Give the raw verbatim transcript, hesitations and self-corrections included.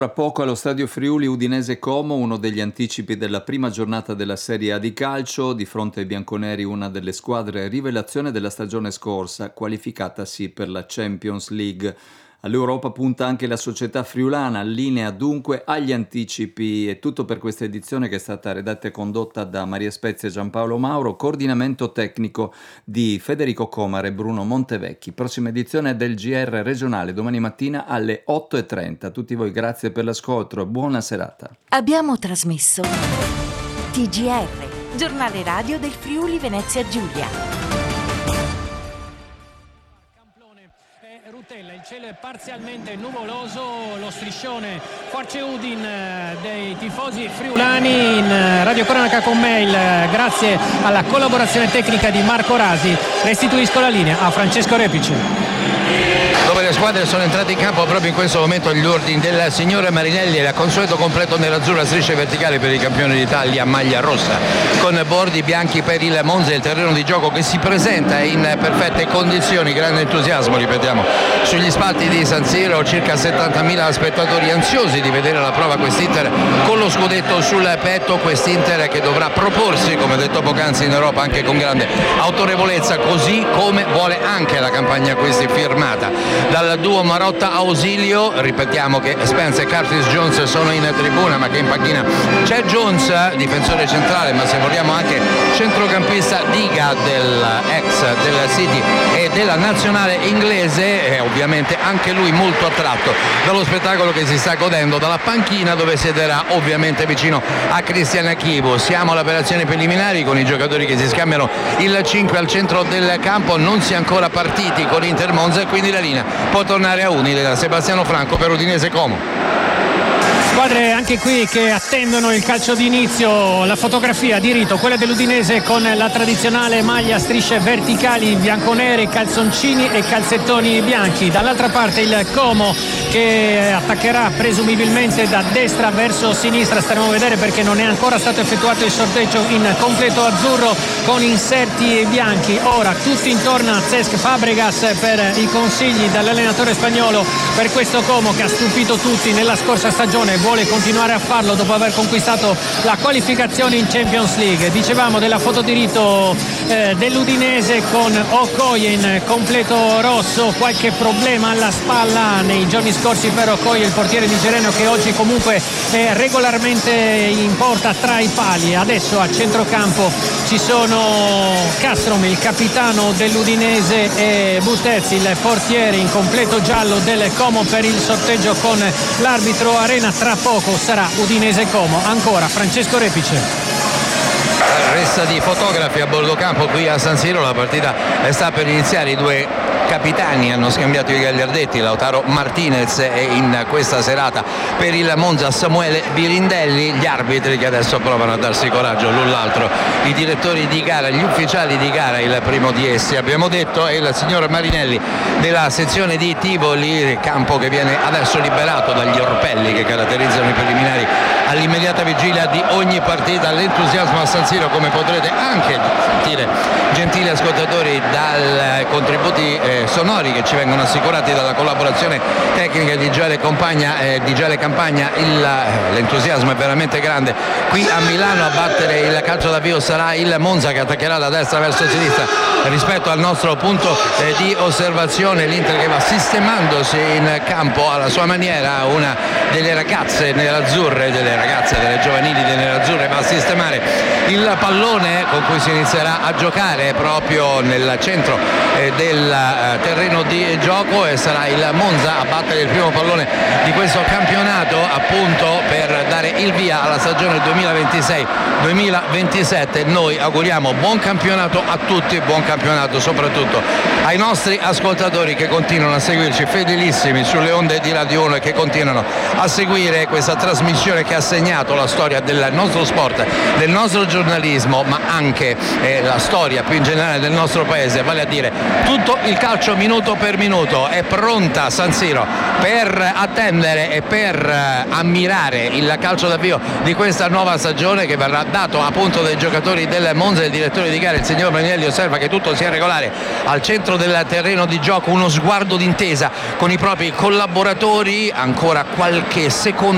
Tra poco allo Stadio Friuli Udinese Como, uno degli anticipi della prima giornata della Serie A di calcio, di fronte ai bianconeri una delle squadre rivelazione della stagione scorsa, qualificatasi per la Champions League. All'Europa punta anche la società friulana, allinea dunque agli anticipi. È tutto per questa edizione che è stata redatta e condotta da Maria Spezia e Giampaolo Mauro, coordinamento tecnico di Federico Comare e Bruno Montevecchi. Prossima edizione del G R regionale domani mattina alle otto e trenta. A tutti voi grazie per l'ascolto e buona serata. Abbiamo trasmesso T G R, giornale radio del Friuli Venezia Giulia. Il cielo è parzialmente nuvoloso, lo striscione Force Udin dei tifosi friulani. In radiocronaca con mail, grazie alla collaborazione tecnica di Marco Rasi, restituisco la linea a Francesco Repice. Dove le squadre sono entrate in campo proprio in questo momento agli ordini del signore Marinelli e il consueto completo nell'azzurra, strisce verticali per i campioni d'Italia, maglia rossa con bordi bianchi per il Monza, il terreno di gioco che si presenta in perfette condizioni, grande entusiasmo, ripetiamo, sugli spalti di San Siro, circa settantamila spettatori ansiosi di vedere la prova quest'Inter con lo scudetto sul petto, quest'Inter che dovrà proporsi, come detto poc'anzi, in Europa anche con grande autorevolezza, così come vuole anche la campagna acquisti firmata dal duo Marotta Ausilio. Ripetiamo che Spence e Curtis Jones sono in tribuna, ma che in panchina c'è Jones, difensore centrale, ma se vogliamo anche centrocampista diga dell'ex del City e della nazionale inglese, e ovviamente anche lui molto attratto dallo spettacolo che si sta godendo dalla panchina, dove siederà ovviamente vicino a Cristian Chivo. Siamo alle operazioni preliminari con i giocatori che si scambiano il cinque al centro del campo, non si è ancora partiti con Inter Monza e quindi la linea può tornare a Udine da Sebastiano Franco per Udinese Como. Squadre anche qui che attendono il calcio d'inizio. La fotografia di rito, quella dell'Udinese con la tradizionale maglia a strisce verticali bianconere, calzoncini e calzettoni bianchi. Dall'altra parte il Como che attaccherà presumibilmente da destra verso sinistra, staremo a vedere perché non è ancora stato effettuato il sorteggio in completo azzurro con inserti bianchi. Ora tutti intorno a Cesc Fabregas per i consigli dall'allenatore spagnolo per questo Como che ha stupito tutti nella scorsa stagione, vuole continuare a farlo dopo aver conquistato la qualificazione in Champions League. Dicevamo della foto di rito eh, dell'Udinese con Okoye in completo rosso, qualche problema alla spalla nei giorni scorsi per Okoye, il portiere nigeriano, che oggi comunque è regolarmente in porta tra i pali. Adesso a centrocampo ci sono Castrom, il capitano dell'Udinese, e Butezzi, il portiere in completo giallo del Como per il sorteggio con l'arbitro Arena. Tra poco sarà Udinese Como. Ancora Francesco Repice. Resta di fotografi a bordo campo qui a San Siro, la partita sta per iniziare, i due capitani hanno scambiato i gagliardetti, Lautaro Martinez e in questa serata per il Monza Samuele Birindelli, gli arbitri che adesso provano a darsi coraggio l'un l'altro, i direttori di gara, gli ufficiali di gara. Il primo di essi, abbiamo detto, è il signor Marinelli della sezione di Tivoli, campo che viene adesso liberato dagli orpelli che caratterizzano i preliminari all'immediata vigilia di ogni partita. L'entusiasmo a San Siro, come potrete anche sentire, gentili ascoltatori, dai contributi eh, sonori che ci vengono assicurati dalla collaborazione tecnica di Gioele Campagna, eh, di Gioele Campagna. Il, l'entusiasmo è veramente grande qui a Milano. A battere il calcio d'avvio sarà il Monza, che attaccherà da destra verso sinistra rispetto al nostro punto eh, di osservazione. L'Inter che va sistemandosi in campo alla sua maniera, una delle ragazze nerazzurre, delle ragazze delle giovanili delle nerazzurre va a sistemare il pallone con cui si inizierà a giocare proprio nel centro eh, del eh, terreno di gioco, e sarà il Monza a battere il primo pallone di questo campionato, appunto per dare il via alla stagione duemilaventisei duemilaventisette. Noi auguriamo buon campionato a tutti, buon campionato soprattutto ai nostri ascoltatori che continuano a seguirci fedelissimi sulle onde di Radio uno e che continuano a seguire questa trasmissione che ha segnato la storia del nostro sport, del nostro giornalismo, ma anche eh, la storia più in generale del nostro paese, vale a dire tutto il calcio minuto per minuto. È pronta San Siro per attendere e per eh, ammirare il calcio d'avvio di questa nuova stagione, che verrà dato appunto dai giocatori del Monza. Il direttore di gara, il signor Marinelli, osserva che tutto sia regolare al centro del terreno di gioco, uno sguardo d'intesa con i propri collaboratori, ancora qualche secondo